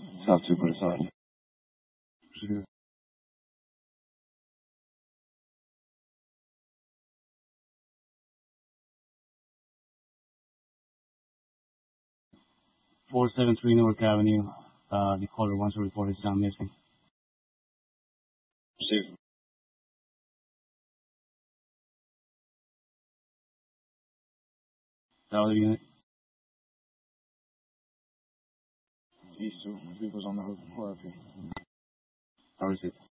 South 2 Police. Proceed. 473 Newark Avenue. The caller wants to report his sound missing. Proceed. Tower unit. East 2. Vehicles on the hook. RFP. Tower 6.